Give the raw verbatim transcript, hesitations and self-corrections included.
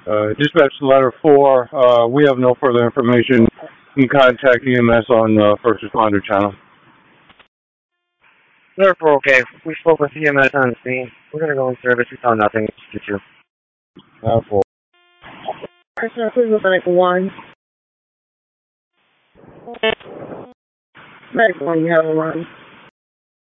Uh, dispatch letter four, uh, we have no further information. You can contact E M S on uh, first responder channel. Therefore, okay, we spoke with E M S on the scene. We're going to go in service. We found nothing. Get you. Uh, four. Personal please with Medic one. Medic one, you have a run.